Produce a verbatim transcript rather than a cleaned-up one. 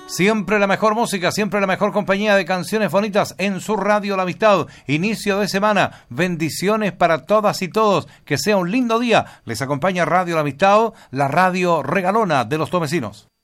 Siempre la mejor música, siempre la mejor compañía de canciones bonitas en su radio La Amistad. Inicio de semana, bendiciones para todas y todos. Que sea un lindo día. Les acompaña Radio La Amistad, la radio regalona de los tomecinos.